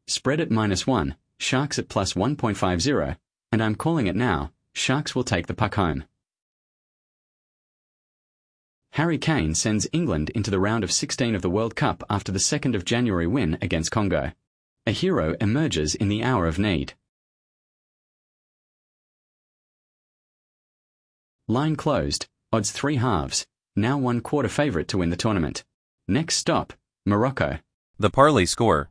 Spread at -1, Sharks at plus 1.50, and I'm calling it now, Sharks will take the puck home. Harry Kane sends England into the round of 16 of the World Cup after the 2nd of January win against Congo. A hero emerges in the hour of need. Line closed, odds 3 halves, now 1/4 favourite to win the tournament. Next stop, Morocco. The parlay score.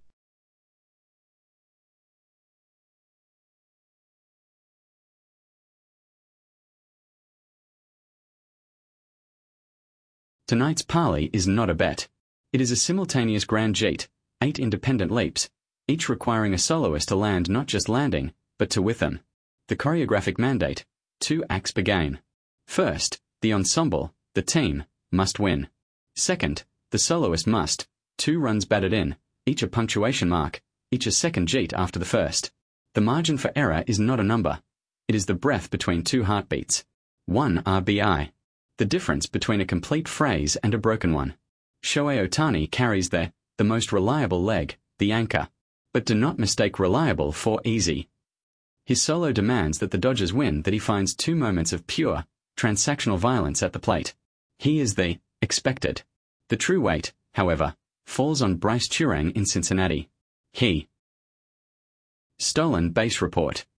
Tonight's parlay is not a bet. It is a simultaneous grand jeet, 8 independent leaps, each requiring a soloist to land not just landing, but to with them. The choreographic mandate, 2 acts per game. First, the ensemble, the team, must win. Second, the soloist must, 2 runs batted in, each a punctuation mark, each a second jeet after the first. The margin for error is not a number. It is the breath between 2 heartbeats. 1 RBI. The difference between a complete phrase and a broken one. Shohei Ohtani carries the most reliable leg, the anchor. But do not mistake reliable for easy. His solo demands that the Dodgers win, that he finds 2 moments of pure, transactional violence at the plate. He is the expected. The true weight, however, falls on Bryce Turang in Cincinnati. Stolen base report.